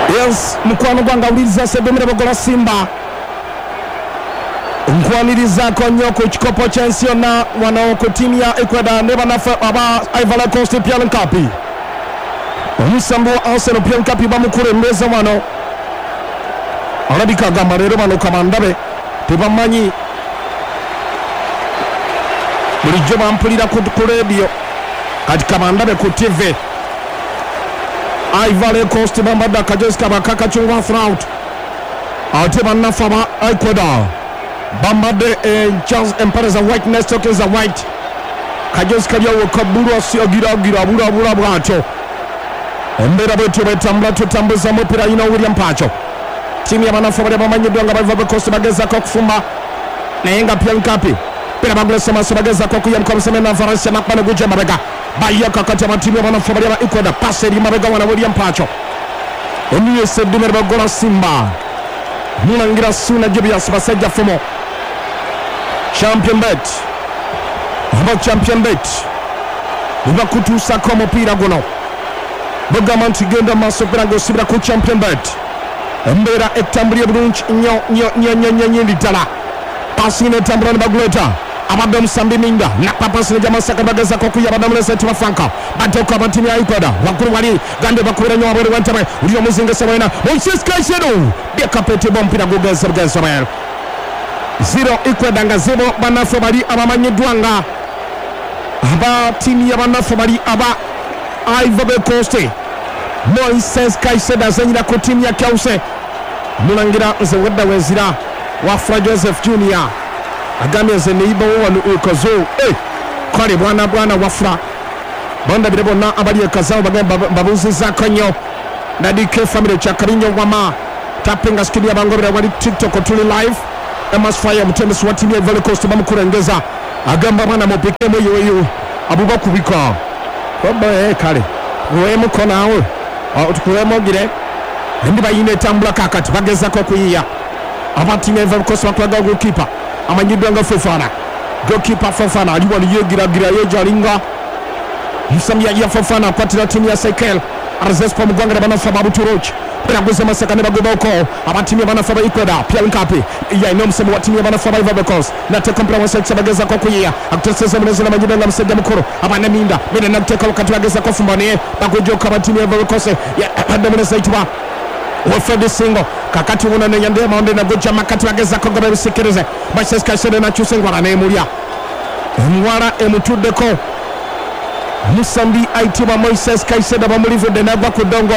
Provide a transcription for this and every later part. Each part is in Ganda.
Yes, mukwano gwanga uliza sedumire bagola Simba. Nkwaniriza konyo ku kikopo chensiyo na wano ku timu ya Ecuador ne banafa aba Ivory Coast Pierre Nkapi. Omusambu wa Arsenal Pierre Nkapi bamukulembeza wano. Alabika gamba rero bano kamandabe tebamanyi bulijjo bampulira ku radio kati kamandabe ku TV. Ivory Coast bambada kajoska bakaka chungwa throughout. Ate banafa ba Ecuador bambade Charles Emperor's whiteness tokens are white. Kajoska yawo kaburu asiagira bura bwacho. Embera betu betambula tutambuza mupira ino William Pacho. Timu ya banafa bali bamanyidwa nga Ivory Coast bageza ko kufumba nayenga Pierre Nkapi. Pira bagula sama bageza ko kuyam komseme na Faransa nakbana guje mabega. Bayaka kati ya timu ya banafa bali ba Ecuador passe ri mabega wana William Pacho. Oniye sedumere bagola Simba. Mulangira suna Jubias basajja fumo. Champion bet. Aba champion bet. Uba kutusa ko mupira guno. Bogamanti genda maso pirago sibira ku champion bet. Mbera etamburiye bulungi nyo litala. Pasine tambura ne baguleta. Abadom Sambi Minda na papa sine jama saka bageza ko kuyabadam le setu bafanka. Batoko abatimi ya Ecuador. Wakuru wali gande bakubira nyo abore wantame. Uliyo muzinga sabena. Moises Caicedo. Beka pete bompira gugeza sabena. 0 Ecuador nga 0 banafa bali abamanyidwanga. Aba timu ya banafa bali aba Ivory Coast. Moises Caicedo azanyira ku timu ya Kause. Mulangira nze wedda wezira wa Fra Joseph Junior. Agamye ze neiba wanu ukozo. Kwale bwana wafra. Banda birebo na abali ekazao bagamba babuzi za konyo. Na DK family cha Karinyo wama. Tapping studio bangobera wali TikTok tuli live. Emas fire mutembesi wa timu ya Ivory Coast bamukurengeza. Agamba bana mupike moyo abuba kubika. Baba kale. Wewe mukona awe. Tukuremo gire. Ndi bayine tambula kakati bageza ko kuyiya. Abati ya Ivory Coast bakwaga goalkeeper. Amanyidwanga Fofana. Goalkeeper Fofana aliwa yegira yejalinga. Musamya ya Fofana kwatira timu ya Sekel. Arzespa mugwanga banafa babuturoch. Piraguze masakane bagoboko. Abati ya banafa ba Ecuador. Pierre Nkapi. Ya inomsemo wa timu ya banafa ba Ivory Coast. Na te kompra wasecha bageza ko kuyiya. Akuteseza mnezela majidwanga msajja mukoro. Abana minda. Bene nakuteka wakati bageza ko fumbane. Bagojoka abati ya Ivory Coast. Ya adamneza itwa. Wafedi singo kakati una nyande maonde na goja makati bageza ko gobe bisikirize Moises Caicedo na chusengwa na emulia mwara emutude ko Musambi aitiba Moises Caicedo bamulivu de nagwa kudongo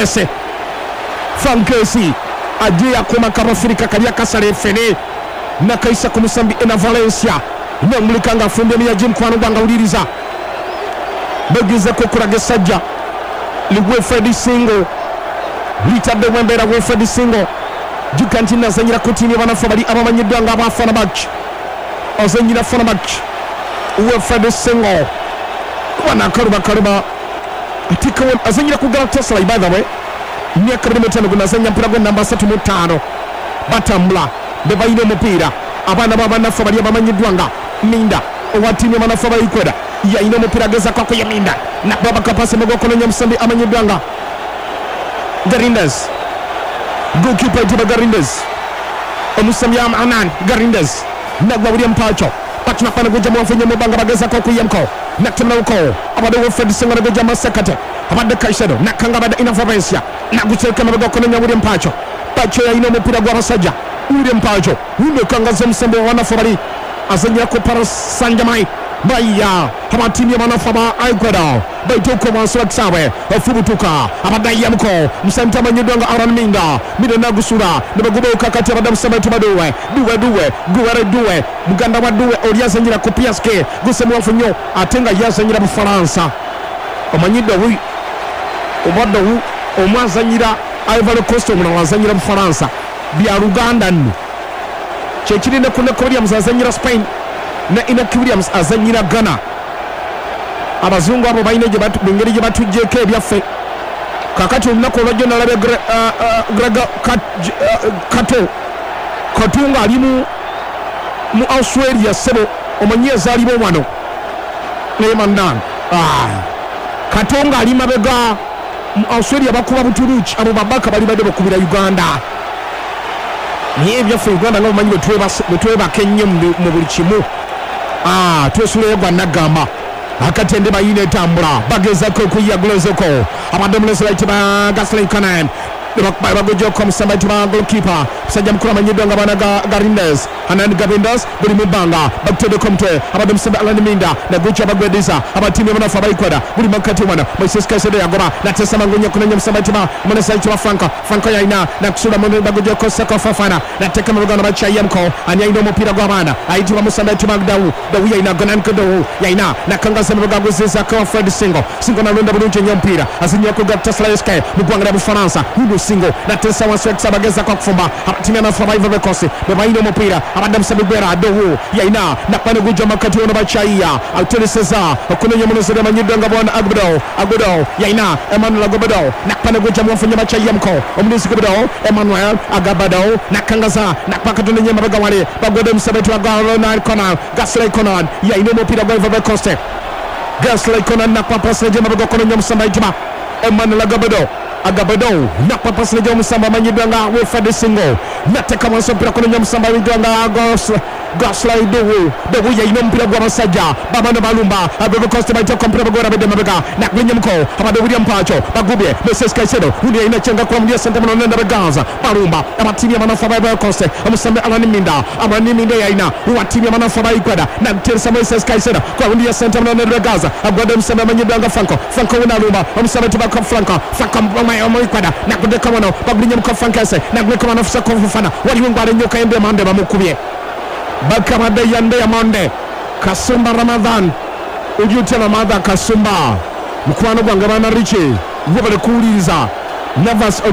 Fankesi aje akoma kama Afrika kalia kasale fene na kaisa ku Musambi ena Valencia no mulikanga funde ya jim kwano banga uliriza bagize ko kuragesajja ligwe Fedi singo Lita de Wembera Wilfred Singo Jukantina Zanyira Kutini Vanafabadi Amamanyidanga Bafanabach Ozanyira Fanabach Wilfred Singo Wana Karuba Atika Azanyira Kugala Tesla by the way Nia Karimetano Gunazanya Pragon number 35 Batambla Bebaino Mopira Abana Babanafabadi Amamanyidwanga Minda Owatini Manafaba Ecuador Ya ino Mopira Geza Kako ya Minda Na Baba Kapase Magokolo Nyamsambi Amanyidwanga Garindez goalkeeper Juba Garindez Omusamyam Anan Garindez Nagwa William Pacho Patna pana goja mwafanya mbanga bageza ko kuyamko Naktemna uko abade Wilfred Singo na goja masekate abade Caicedo nakanga abade ina Valencia nagucheka na bagoko na William Pacho ya ino mupira gwa basaja William Pacho hunde kanga zemsembo wana fabari azanya ko para Saint-Germain Baya hamatini ya manafaba Ecuador Baitoko Manswaksawe Fubutuka Abadai Yamko Msanta Manyudanga Aran Minda Mida Nagusura Nibagubo kakati Abadam Sametu Baduwe Duwe Muganda Waduwe Oriaza Njira Kupiaske Gusemu Wafunyo Atenga Yaza Njira Bufaransa Omanyida hui Omada hu Omaza Njira Ivory Coast Omanaza Njira Bufaransa Bia Ruganda Nnu Chechini Nekune Williams Azanyira Spain na Inaki Williams azanyira Ghana abazungu abo bayine je batu bingeri je batu JK byaffe kakati omnako olwajjo nalabe Grega Kato Katunga ali mu Australia sebo omanyeza ali bo wano ne mandan Katonga ali mabega Australia bakuba Buturuki abo babaka bali bade bakubira Uganda niye byaffe Uganda ngo manyi betweba Kenya mu buli kimu twesule gwa nagamba akatende bayine tambula bageza ko kuyagulezeko abadomulese right ba Gasley Conan bagojo ko musamba tuba goalkeeper sajja mukura manyido nga bana Garindes Hanan Gavindas buli mubanga bakutede komtwe abadom samba Alan Minda na gucha bagwediza abatimi bana fabai kwada buli makati wana Moses Kaisede yagoba na tesa mangunya kunanya musamba tuba mwana sai tuba Franco yaina na kusula mwana bagojo ko Seko Fafana na teka mabagana bacha yamko anya ino mupira gwa bana aitiba musamba tuba dawu yaina gonan kodo yaina na kanga samba bagozeza ko Fred Singo na lunda bulunje nyompira azinya ko Galatasaray SK mugwanga Bufaransa singo na tesa wasweksa bageza kwa kufumba abatimia na fabai vekosi bebaino mupira abadam sabibera dohu yaina na pane gujo makati ono bachaia autele Cesar kunenya munosere manyidanga bwana Agbedo yaina Emmanuel Agbedo na pane gujo mwafanya bachaia mko omnisi Agbedo Emmanuel Agbedo na kangaza na pakatu nenye mabaga wale bagode msabetu agaro Conan Gasley Conan yaina mupira kwa vekosi Gasley Conan na papasa jema baga kunenya msambaituma Emmanuel Agbedo na papasa lejo musamba manyidanga we Fred Singo na teka mwanso mpira kono nyamusamba widanga Gasley dowu ya ino mpira gwa masaja baba na balumba abebe koste baita kompira bagora bede mabega na kwenye mko abade William Pacho bagubye Moses Kaisedo uli ina chenga kwa mdia senta mano nenda begaza balumba abatimi manafa baba koste amusambe Alan Minda ya ina uwatimi manafa baba ikwada na mteresa Moses Kaisedo kwa mdia senta mano nenda begaza abade msambe manyidanga Franco wina lumba amusambe tubaka Franco ikwada na kudeka mano bagulinya mko Frankese na kudeka mano fusa kufufana wali wengwale nyoka ende mande bamukubye Bakamade yande ya monde Kasumba Ramadan Ujute Ramadan Kasumba Mkwano kwa ngabana Riche Wabale kuuliza Navas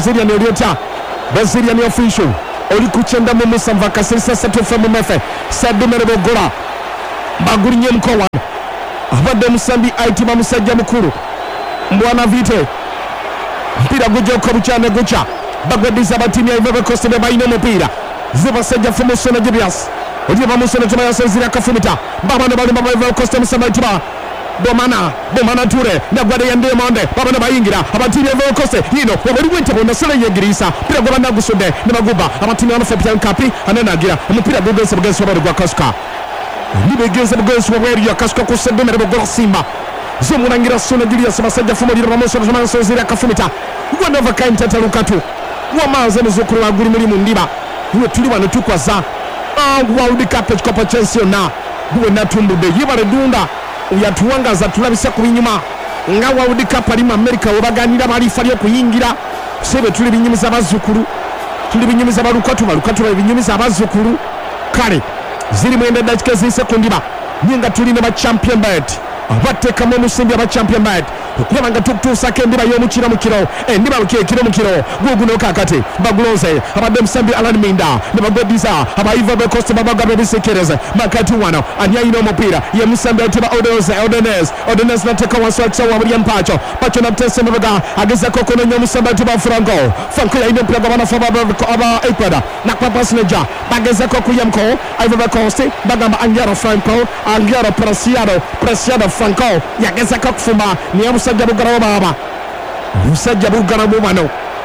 Brazilian official Oli kuchenda mumusa mvakasiri sasa tufe mumefe Sadu merebo gola Baguri nye mkowa Abade musambi aitima musajja mkuru Mbwana vite Mpira gujo kabuchane gucha Bagwediza batimi ya ivebe koste beba ino mpira Ziba seja fumusona Jibias Odiba musona tuma ya sezira kafumita Baba na bali baba ivebe koste musama ituba Bomana Ture na gwade yande monde baba na bayingira abatimi ya ivebe koste hino wabali wente bona sala yegirisa pira gwa na gusunde na maguba abatimi wana fepia nkapi ananagira mpira gugense bugense wabali gwa kasuka Nibe gense bugense wabali ya kasuka kusende merebo gwa Simba Zomunangira sona Julius Masajja fumodira bamusona tuma ya sezira kafumita Gwanda vakayi mtata lukatu Wamaze mzukuru wa guri muri mundiba Uwe tuli wano tukwaza World Cup ekikopo Chelsea na Uwe natumbude Yibare dunda Uyatuwangaza tulabisa kubinyuma Nga World Cup alima Amerika Ubaganira balifa lyo kuyingira Sebe tuli binyumiza abazukuru Tuli binyumiza balukatu bali binyumiza abazukuru Kale Ziri mwende dakika zise kundiba Nyinga tuli ne ba champion bet Abateka mu musimbi aba champion bet Kubanga tukutusa kendiba y'omukiro ndiba kiro mukiro guguno kakati baguloze abadde musambi Alan Minda ne bagodiza abayiva bekoste babagabe bisekereza makati wano anyayina omupira ye musambi atuba Odenez nateka waswakisa wa William Pacho na tese mbaga ageza kokono nyo musambi atuba Franco yayina mpira gabana faba aba Ecuador na papasi neja bageza kokuyamko ayiva bekoste bagamba Angelo Franco Angelo Preciado Franco yageza kokufuma ni Musajja bugara baba Musajja bugara bubano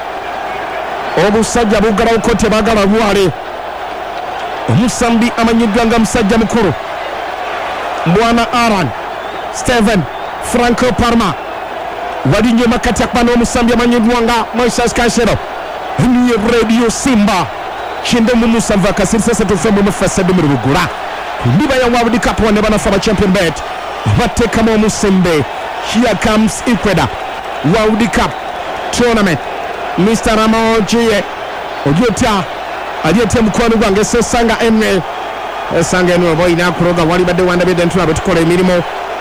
Omusajja bugara ukote bagala buwale Musambi amanyidwanga musajja mukuru Mbwana Aran Steven Franco Parma Wadinyo makati akpano Musambi amanyidwanga Moises Kaisedo Niye Radio Simba Shinde mumusamba kasiri sasa tufembo mufasa dumuru bugura Niba ya World Cup wane bana faba champion bet Bateka mo Musembe Here comes Ecuador World Cup Tournament Mr. Ramaojiye Ojieta mkwanu gwange sesanga enne Sanga enu boina kuroga wali bade wanda bede ntula betukola emirimo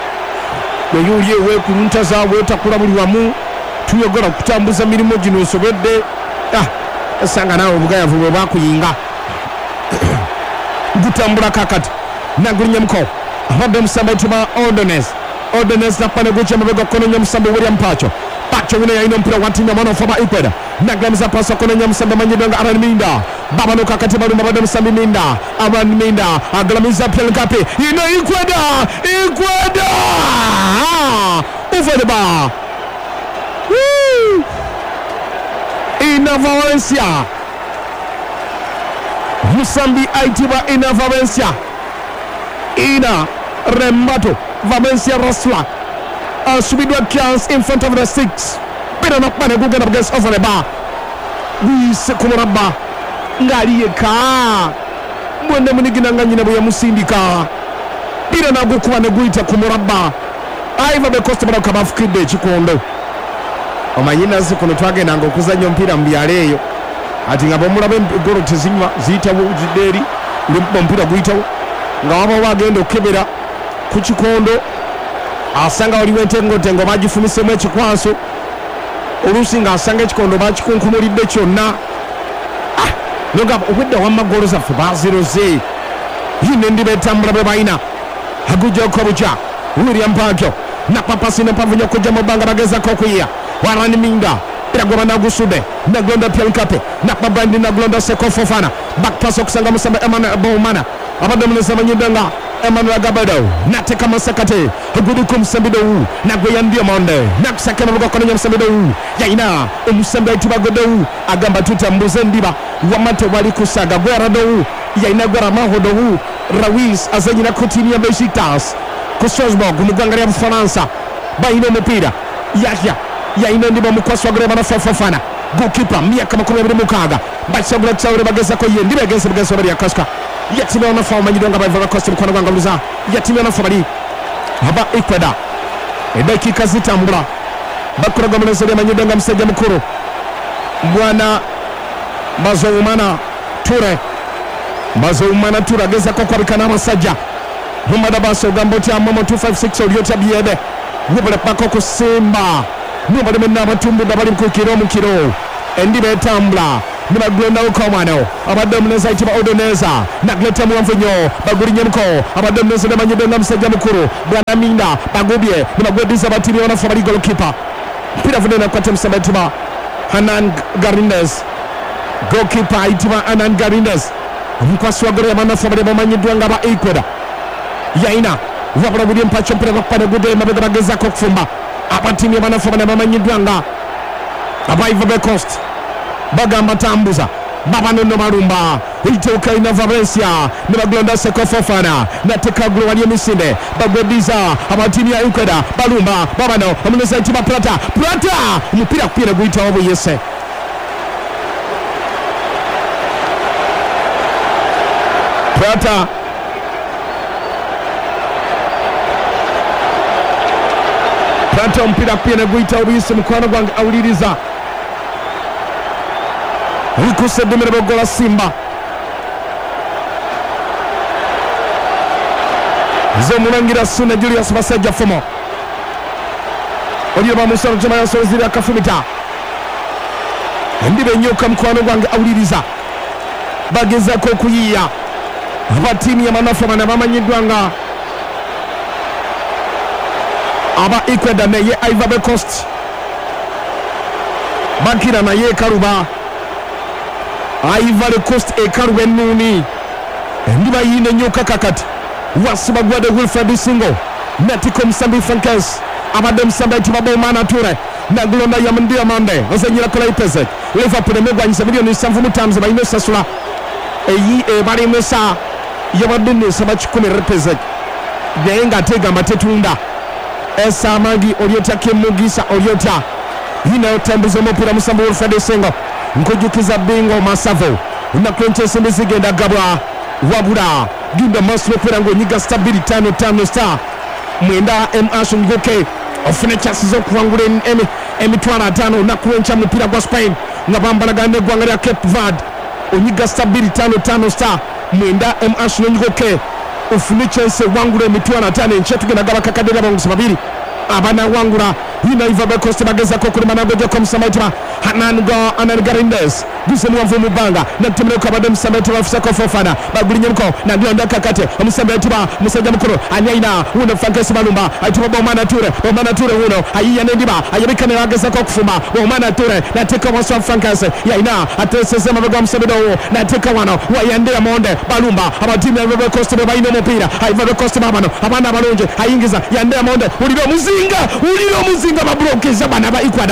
Yuyuye we kuruntaza weta kula buli wamu tuyogora kutambuza mirimo gino nsobedde Sanga nawe obugayavu bwe bakuyinga Gutambula kakati Nagulinye mko Abadde musamba ituma Odenez na pane guche mabega kono nyamusamba William Pacho wine ya ino mpira watinya mwana faba Ecuador Naglamiza pasa kono nyamusamba manyidonga Alan Minda Baba nuka katiba lumba bade musambi Minda Alan Minda aglamiza pia nkapi Ino Ecuador Over the bar Ina Valencia Musambi aitiba Ina Valencia Ina Rembato Valencia Rasla subidwa chance in front of the six pero not pane go get up against over the bar we se kumuraba ngaliye ka mwende munigina nganyina buya musindika pero na go kuba ne guita kumuraba aiva be costa bara kabafukide chikondo omanyina zikuno twagenda ngo kuzanya mpira mbyaleyo ati ngabo mulabe goro tezinywa zita bujideri limpo mpira guitawo nga waba wagenda okebera ku chikondo asanga waliwo entengo bagifumisemu ekikwaso oluusi ng'asanga ekikondo bakikunkumulidde kyonna noga obwedda wamagolo zaffe baziroze yine ndiba etambula bwe balina agujja okobuja William Pagyo napapasi nempavunya kujja mu bbanga bagezako okuyiya warani minga Piragwa nagusude naglonda Piankape napabandi naglonda Seko Fofana backpass okusanga musamba Emmanuel Bowmana abadomuneza banyidanga Emmanuel Gabado nateka masakate gudukum Musambido nagwe yandiye monde nakusakema bugakona Musambido yaina Musambido tubagodo agamba tutambuze ndiba wamate wali kusaga gwarado yaina gwara mahodo Rawis azanyina kutinia Besiktas ku Strasbourg umuganga ya Bufaransa bayino mupira Yahya yaina ndiba mukwaswa greba na Fofana goalkeeper miaka 26 basagura tsaure bageza ko yendi bageza bageza bari yakashka yatimya na fama nyidonga bava kosti mukwana gwangaluza yatimya na fabali haba Ecuador dakika zitambula bakura gameneza ya manyidonga msajja mukuru bwana Bazoumana Ture ageza ko kwabikana amasajja Mumada baso gamboti amamo 256 olyota biyede wubule pako kusimba nubale menna abatumbu dabali mukukiro mukiro endibe etambula nibaglonda ukomano abadomuneza itiba Odoneza nagleta muamfunyo bagulinyemko abadomuneza nemanyidonga msajja mukuru bwana Minda bagubye nibagwediza batimi wana fabali goalkeeper mpira vunena kwate msabatiba Hanan Garindez goalkeeper itiba Hanan Garindez mkwasi wa gore ya mana fabali bamanyidwanga ba Ecuador yaina wabula budi mpacho mpira bakwane gude mabega bageza ko kufumba abatimi mana fabali bamanyidwanga aba Ivory Coast bagamba tambuza baba nono marumba itoka Ina Valencia nibaglonda Seko Fofana nateka gulu wali misinde bagwediza abatimi ya Ecuador balumba babano omunesa itiba Plata mpira guita obo yese Plata mpira guita obo yese mkwano gwange awuliriza Rikuse dumere bogola Simba Zomulangira Sune Julius Basajja Fomo Oliyo bamusoro jama ya sozira kafumita Ndibe nyoka mkwano gwange awuliriza bageza ko kuyiya abatimi ya manafoma na bamanyidwanga aba Ecuador ne ye Ivory Coast bakira na ye karuba Ivory Coast ekaruba nuni ndiba yine nyoka kakati wasibagwade Wilfred Singo Natiko Musambi Frankes abadem Musambi Bowmana Ture naglonda yamandia mande ozanyira kola ipeze Liverpool megwanyisa milioni 7 bayino sasula eyi bari mesa yabadene sabachikome repeze yenga tega matetunda esa magi Oriota Kemugisa Oriota yina tambuzo mopira Musambi Wilfred Singo nkujukiza bingo Masavo unakwente semezigenda gabwa wabura ginda maslo kwerango nyiga stabili 5 star mwenda M.A. Ngoke ofune chances zo kuwangule emitwala 5 nakwencha mpira kwa Spain ngabamba lagane gwangalia Cape Verde onyiga stabili 5 star mwenda M.A. Ngoke ofune chances wangule emitwala 5 nchetugenda gaba kakadera bangu babiri abana wangura hina Ivory Coast bageza ko kuri managoje ko Musamaitima Hanan Garindez gusemu wavumu banga natemere ko abadem Musamaitima Seko Fofana bagulinyemko na ndonda kakate Musamaitima musajja mukuru anyaina uno Frankes Balumba atuba Bowmana Ture uno ayiya nendiba ayabikane bageza ko kufuma Bowmana Ture nateka waswa Frankes yaina atesezema bagwa Musamaido nateka wano wayandira monde Balumba abatimu ya Ivory Coast babayino mupira Ivory Coast babano abana balonje ayingiza yandira monde uliro muzinga babrokeza bana ba Ecuador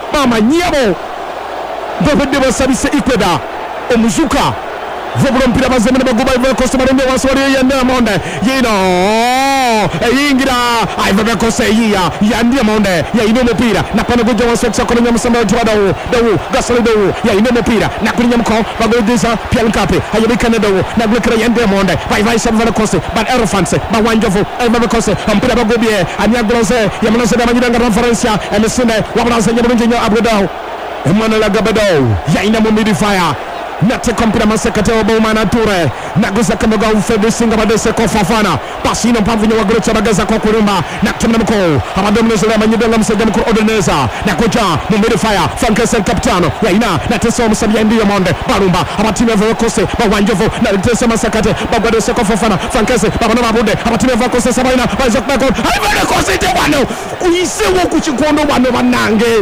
mama nyabo bobedde basabise Ecuador omuzuka vobula mpira bazemene bagoba Ivory Coast barende wansi wali yande amonde yino yingira Ivory Coast yandi amonde yino mupira na pano gojo wansi kusakona nyamusamba wa dawu gasole dawu yino mupira na kulinya mko bagodiza Pierre Nkape hayabikane dawu na glekra yande amonde Ivory Coast but elephants bawanjovu Ivory Coast mpira bagobie anyagloze yamanaze da manyiranga referencia emesine wabanaze nyabunje abudao Emmanuel Gabado yaina mu midfielder nate kompira masekate wa Boumana Toure naguza kamoga ufebe singa badese ko Fofana pasino mpavinyo wa Grocha bagaza ko kurumba na kutumna mko abadomnezo ya manyidela msajja mko Odineza na kuja mu midfielder Fankese kapitano yaina nateso musabya ndiyo monde barumba abatime Ivory Coast bawanjovu na tese masakate bagwadese ko Fofana Fankese babana babude abatime Ivory Coast sabaina baza kubako Ivory Coast ite wano uyisewo kuchikondo wano banange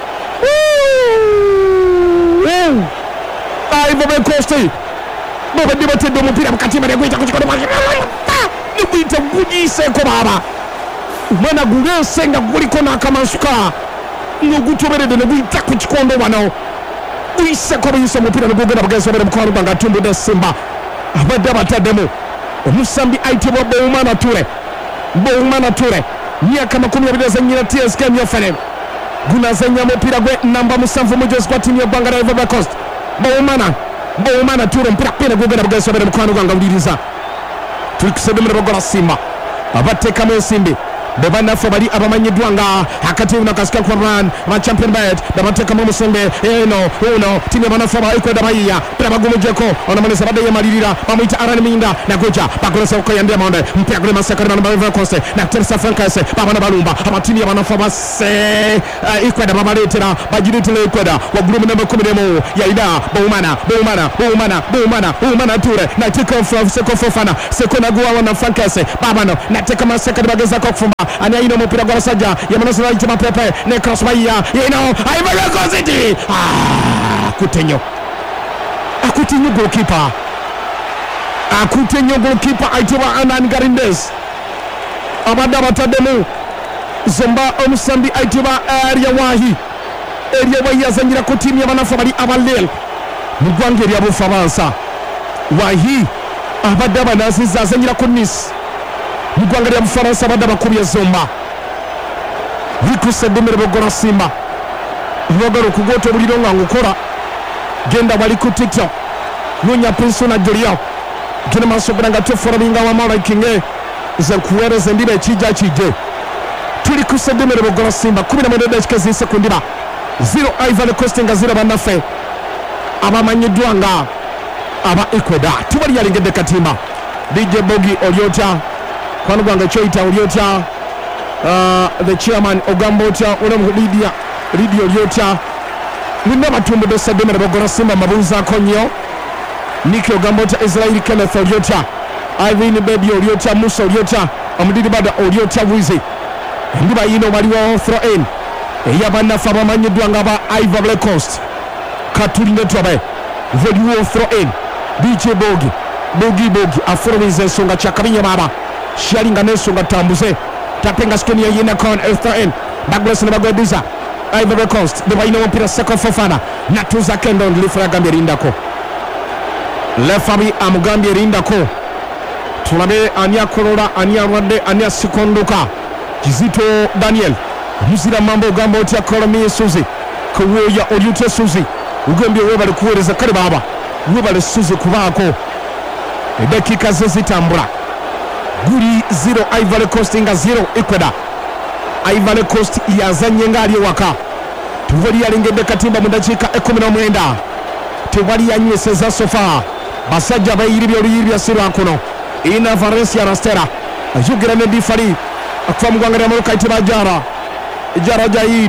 Ivory Coast bobe dibote do mupira mukati mare gwita kuchikondo ni gwita gudise ko baba umana gurensenga guliko nakamansuka no gutoberede no gwita kuchikondo wano uise ko bise mupira no gugena bagaso bere mkwaro banga tumbo de Simba abada batademo omusambi aitebo Boumana Toure myaka 20 zanyira TSK myofere gunazanya mupira gwe namba musanvu mujozi kwa timu ya Bangara Ivory Coast Boumana Toure mpira pene gugena bagaso bere mkwaro banga uliriza tulikisedemere bagora Simba abateka mwesimbi bebana fo bali abamanyidwanga hakati una kasika kwa run ma champion bet babateka mu musombe uno timu bana fo ba Ecuador baiya pira bagumujeko ona manesa bade yamalirira bamuita Aran Minda na goja bagorosa ko yande monde mpira gure masakari bana Ivory Coast na tersa Fankese babana balumba abatini bana fo ba se Ecuador babaletera bajiditile Ecuador wa group number 10 yaida Boumana Toure na take off Seko Fofana Seko na gwa wana Fankese babano na take masakari bagaza ko fumba ani ino mupira gwa sajja yamanasira itima pepe ne cross baiya Ivory Coast akutenyo goalkeeper aitiwa Anan Garindes abada batademu Zomba omusambi aitiwa area wahi yazanyira ku timu y'abanafa bali abalel mu Rwanda lya Bufaransa wahi abada banasiza azanyira ku Nice mu Rwanda lya Bufaransa abada bakubye Zomba bikusedemere bogora Simba bogoro kugoto buliro nga ngukora genda bali ku TikTok nunya persona Julia gena masobranga tofora binga wa mara kinge za kuwereza ndibe chije tuli kusedemere bogora Simba 10 sekundi ba 0 Ivory Coast nga 0 banafe abamanyidwanga aba Ecuador tubali yalingede katimba DJ Bogi Olyota kwanu gwanga choita Olyota the chairman Ogambota ule Lydia Olyota wina matumbo do sedemere bogora Simba mabuza konyo Niki Ogambota Israeli Kenneth Olyota Irene Baby Olyota Musa Olyota amudidi bada Olyota wizi ndiba yino waliwo throw in yabana faba manyidwanga ba Ivory Coast katulinde tobe vodiwo throw in DJ Bogi aforobize songa chakabinya baba sharinga nesonga tambuze tapenga skeni ya yina kon throw in bagbless na bagodiza Ivory Coast ndiba yino mpira Seko Fofana natuza kendo ndilifura gambia rindako Lefabi amugambye rindako tulabe ania korora ania rwande ania sikonduka Kizito Daniel Muzira mambo gambo tia Kolomi Suzi Kuwoya Olyute Suzi ugambye webale kuwereza kale baba webale Suzi kubako dakika zitambula guri 0 Ivory Coast nga 0 Ecuador Ivory Coast yazanye ngali waka tuvali yalingede katimba mudachika 19 tuvali yanyweseza sofa basajja bayiri bya siro akono ina Valencia Rastera ajugira ne difari akwa mugangara mu kaitiba Jara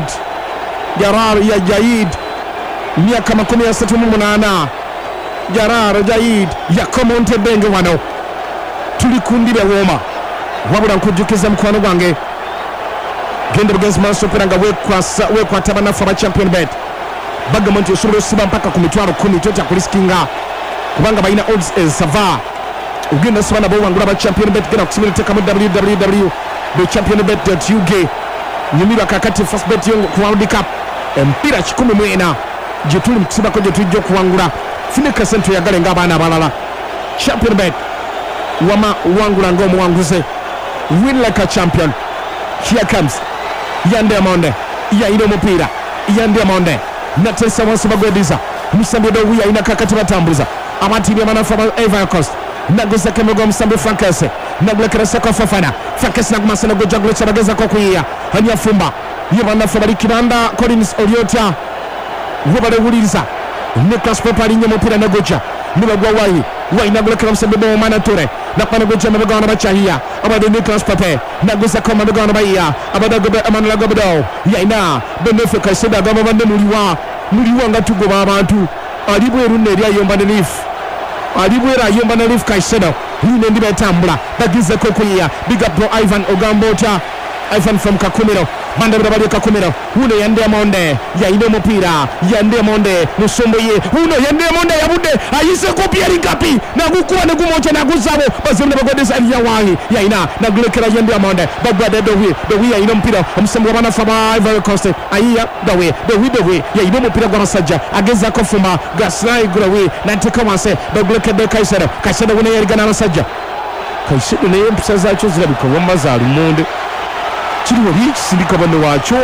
Jaid miaka 38 Jara Jaid yakomonte benge wano tulikundire woma wabura nkujukiza mkwano gwange gende bugenzi maso peranga we kwa tabana fa champion bet bagamonti usuru siba mpaka ku mitwaro 10 cyo cyakuriskinga kubanga bayina odds sava ugenda sabana bo wangura ba champion bet gena kusimira teka mu www.championbet.ug nyumira kakati first bet yongo ku World Cup empira 14 gye tuli mu kusibako gye tujja okuwangula fune kasente oyagale ng'abaana abalala champion bet wama wangula ng'omuwanguze win like a champion. Here comes Yande Amonde yaina omupiira Yande Amonde natesa wansi bagwediza omusambi Dowie ayina kakati batambuza amatibya manafa Ivory Coast naguza kemego omusambi Frankese nagulekera Seko Fofana Frankese nagumasana gojagulekya bagezako okuyiya anyafumba ye banafa bali kibanda Collins Olyota webalewuliriza Nicholas Pope alinnye omupiira nagoja nibagwa wayi nagulekera omusambi Bomana Toure nakpanagoja mabegana bachahiya abade Nicholas Pope naguza ko mabegana bayiya abade gobe Emmanuel Gobedo yaina benefe Kaiseda gaba bande muliwa nga tugoba abantu alibweru ne lya yomba Leaf alibwera yomba Leaf Kaiseda yine ndibe tambula bagize ko kuyiya big up bro Ivan Ogambota Ivan from Kakumiro bande bali Kakumiro uno Yande Amonde yaina mupira Yande Amonde musomboye uno Yande Amonde yabude ayise ko Pierre Kapi nagukuwa negumocha naguzabo bazemne bagodesa yawahi yaina nagulekera Yande Amonde bagwade Dowie yaina mpira omusembo bana faba Ivory Coast ayiya Dowie yaina mupira gwa Masajja ageza ko fuma Gaslai Dowie nateka wanse bagulekera Kaisero wona yarigana Masajja Kaisero ne empisa zacho zirabika wamazalu monde kiriwo likisindika bano wacho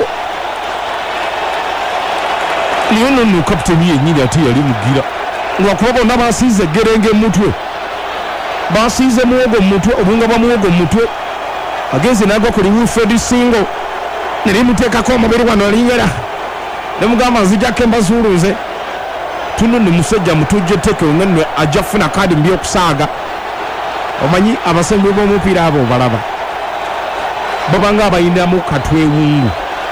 liyono no kapteni yenyini ati yali mugira lwakuba bonna basiize gerenge mutwe basiize muwogo mutwe obunga bwa muwogo mutwe agenze nagwa kuli Wilfred Singo nelimuteekako omubiri wano lingera nemugamba nzijako embazuluze tuno ne musajja mutujje teke ongenwe ajja kufuna kadi mbi okusaaga omanyi abasembi b'omupiira abo balaba babanga abayinamu katwewungu.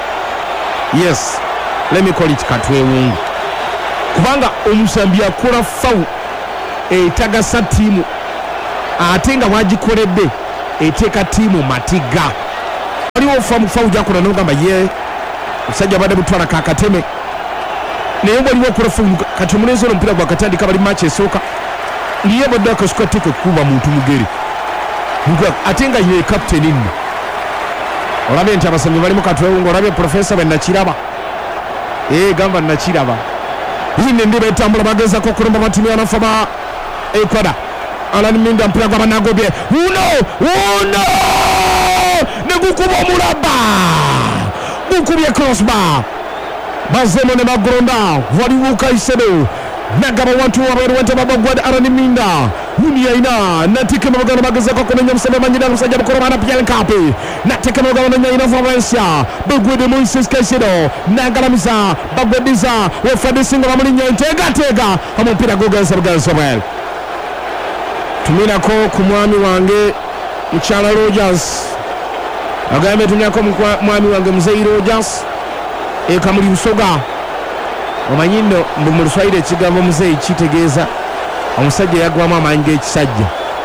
Yes, let me call it katwewungu kubanga omusambi akola fawu etagasa tiimu ate nga wagikoledde eteeka tiimu matiga waliwo fawu gyakola nogamba ye omusajja abadde butwala kakateme naye waliwo okola fawu kati omulenzi omupiira gwakatandika bali match esooka niye badde akasuka teke kuba muntu mugere ate nga ye kapteni nno olabe nti abasambi balimu katwewungu olabye Professor Nakiraba gamba Nakiraba yine ndibe etambula bagezako okulumba batimu yanafaba Ekwada Alan Minda mpira gwa banagobye uno negukuba omulaba gukubye crossbar bazemo ne bagronda waliwo Kaisero nagaba wantu waberu wente babagwad Alan Minda Huni yaina natike mabagana bagezako kunenya musebe manyida musajja bukorobana Pierre Kapi natike mabagana nyaina Valencia bagwede Moises Kaisero nagalamiza bagwediza Wilfred Singo bamulinya tega amupira goganza bwel tumina ko kumwami wange Mchala Rogers agame tunyako mwami wange Mzee Rogers kamuli usoga omanyino mu Luswayire ekigambo Mzee kitegeeza omusajja yagwamu amaanyi g'ekisajja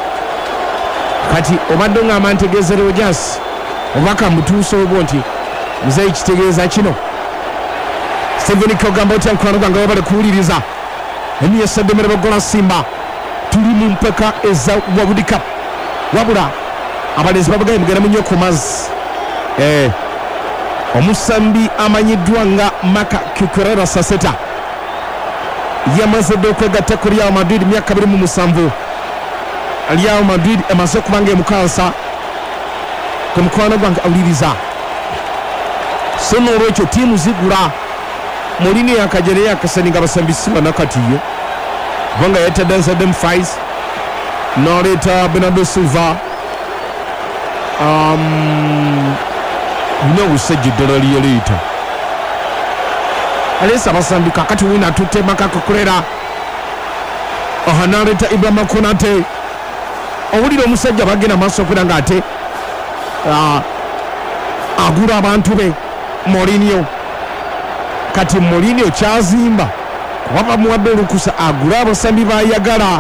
kati obadde ng'ama ntegeeza Rogers obaka mutuusa obwo nti Mzee kitegeeza kino Steven Kogamba otya mukwano gwange webale kuwuliriza emu yeseddemere bagola Simba tuli mu mpeka eza World Cup wabula abalezi babagaye mugenda munyo ku mazzi omusambi amanyiddwa nga Maka Cucurella Saseta yamaze okwegatta ku Real Madrid myaka 27 Real Madrid emaze kubanga emukansa ku mukwano gwange awuliriza so n'olwekyo tiimu zigula Mourinho yakajere yakasaninga abasambisi banakatiyo kubanga yataddanza dem Fais n'aleeta Bernardo Silva n'obusajja eddala lyaleeta alesa abasambi kakati wina atutte Maka Cucurella n'aleeta Ibrahima Konate owulira omusajja bagenda maaso okwera ng'ate agula abantu be Mourinho kati Mourinho kyazimba kuba bamuwadde olukusa agula abasambi bayagala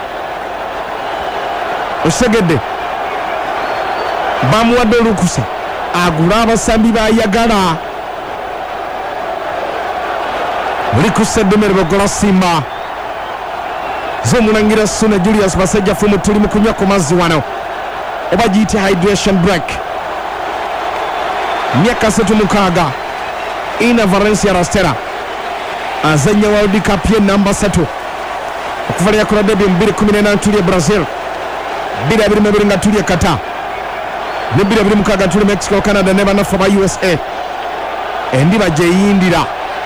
osegedde bamuwadde olukusa agula abasambi bayagala oli ku Seddemere bagola Simba z'omulangira Suna Julius basajja fumu tuli mu kunywa ku mazzi wano oba giyite hydration break myaka 36 Ina Valencia Rastera azanya World Cup ye namba 3 okuvalia ku debut 2018 tuli Brazil 2022 nga tuli Qatar ne 2026 tuli Mexico Canada ne banafa ba USA endiba je yindira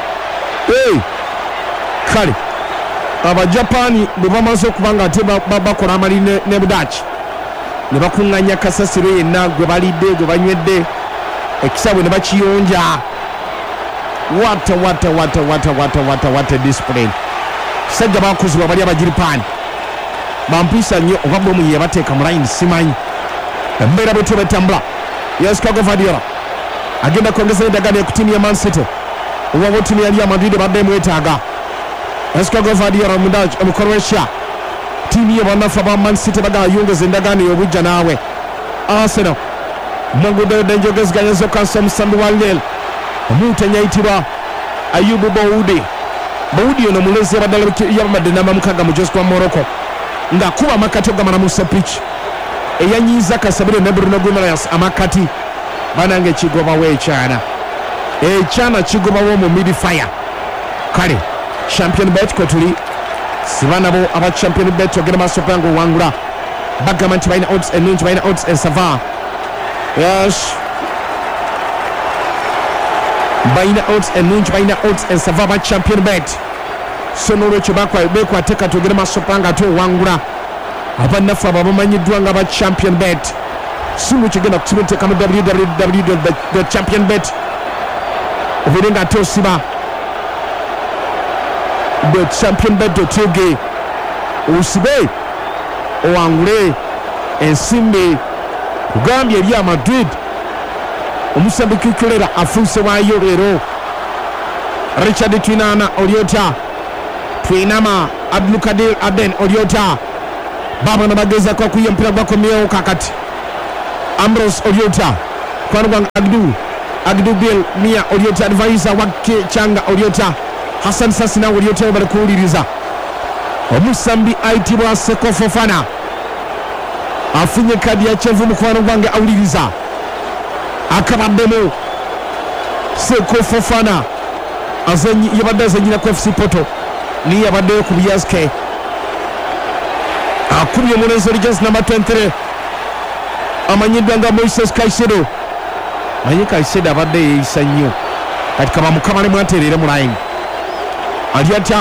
kale aba Japan bamaze okubanga ate bakola amali ne Budachi ne bakunganya kasasiro yenna gwe balidde gwe banywedde ekisabwe ne bakiyonja. What a discipline. Sajja bakuzibwa bali abajiripani bampisa nnyo oba bomu yebateeka mu line simanyi embeera bwe tubetambula. Yes, Thiago Guardiola agenda kwongeza endagaano ku tiimu ya Man City owa tiimu ya Real Madrid badde mwetaaga. Yes, Thiago Guardiola mu Croatia tiimu ye banafa ba Man City bagayongeza endagaano y'obujja naawe. Arsenal mwangude denjogeziganya zokka omusambi wa Lille omuntu enyayitibwa Ayubu Boudi ono mulezi abaddala yabamadde namba 6 mu Joseph wa Morocco ng'akuba amakati ogamala mu sepich eyanyiiza Kasabire ne Bruno Guimaraes amakati banange ekigobawo ekyana kigobawo mu midfire. Kale champion bet kwe tuli sibanabo aba champion bet ogenda maaso pango wangula bagamba nti balina odds ennungi balina odds ensava. Yes, balina odds ennungi balina odds ensava ba champion bet so n'olwekyo bekwate kati ogenda maaso panga ate owangula abannaffe abo bamanyiddwa nga ba champion bet simu kigenda kukimuteeka mu www.championbet obeere nga ate osiba championbet.ug osibe owangule ensimbi kugambye eri Madrid omusambi Kikulera afuuse waayo leero. Richard Twinana olyota Twinama Abdulkadir Aden olyota baba na bagezako kuya mpira gwakomyewo kakati Ambrose olyota kwanwa Agdu Bill Mia olyota advisor wake Changa olyota Hassan Sassina olyota bali kuwuliriza omusambi ayitibwa Seko Fofana afunye kadi ya kyenvu mukwano gwange awuliriza akabaddemu. Seko Fofana yabadde azanyira ku FC Porto niye yabaddeyo ku Biaske akubye omulenzi Legends number 23 amanyiddwa nga Moises Caicedo. Manyi Caicedo abadde yeeyisa nnyo kati kaba mukamale mwatereere mu line ali atya